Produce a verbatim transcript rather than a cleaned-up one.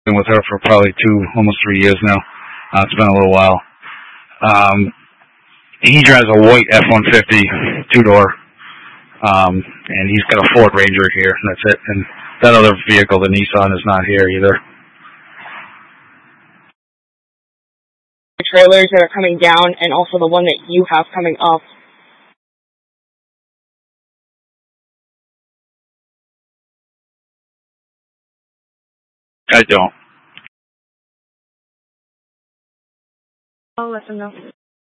Been with her for probably two, almost three years now. Uh, it's been a little while. Um, he drives a white F one fifty two door, um, and he's got a Ford Ranger here. And that's it. And that other vehicle, the Nissan, is not here either. The trailers that are coming down, and also the one that you have coming up. I don't. I'll let them know.